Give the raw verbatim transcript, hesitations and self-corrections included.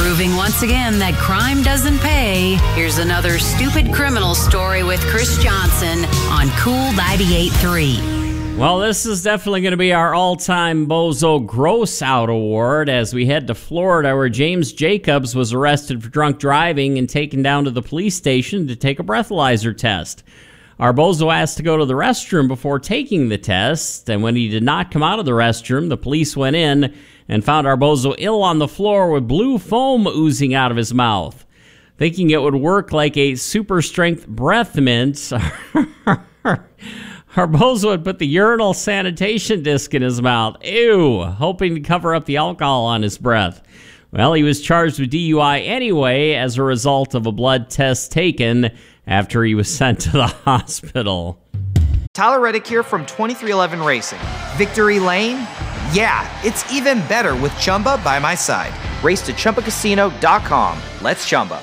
Proving once again that crime doesn't pay, here's another stupid criminal story with Chris Johnson on Cool ninety-eight point three. Well, this is definitely going to be our all-time Bozo Gross Out Award as we head to Florida, where James Jacobs was arrested for drunk driving and taken down to the police station to take a breathalyzer test. Our bozo asked to go to the restroom before taking the test, and when he did not come out of the restroom, the police went in and found our bozo ill on the floor with blue foam oozing out of his mouth. Thinking it would work like a super-strength breath mint, our bozo had put the urinal sanitation disc in his mouth. Ew, hoping to cover up the alcohol on his breath. Well, he was charged with D U I anyway as a result of a blood test taken after he was sent to the hospital. Tyler Reddick here from twenty-three eleven Racing. Victory Lane? Yeah, it's even better with Chumba by my side. Race to Chumba Casino dot com. Let's Chumba.